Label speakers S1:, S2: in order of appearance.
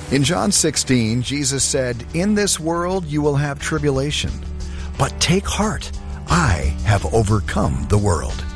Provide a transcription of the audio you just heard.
S1: In John 16, Jesus said, "In this world you will have tribulation, but take heart, I have overcome the world."